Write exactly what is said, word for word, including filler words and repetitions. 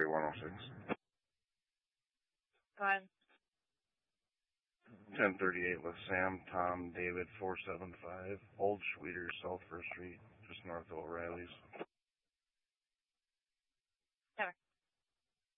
one oh six. Go ahead. ten thirty-eight with Sam, Tom, David, four seven five, Old Schweeters, South First Street, just north of O'Reilly's.